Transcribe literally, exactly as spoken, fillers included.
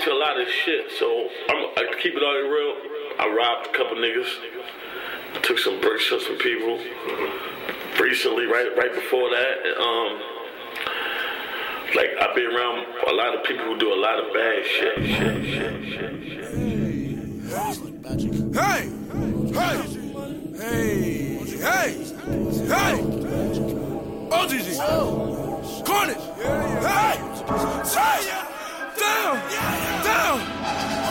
into a lot of shit, so I'm, I keep it all real. I robbed a couple niggas, took some bricks from some people. Recently, right right before that, um, like I've been around a lot of people who do a lot of bad shit. shit, shit, shit, shit. Hey, hey, hey, hey, hey, O G G, Carnage, hey, hey.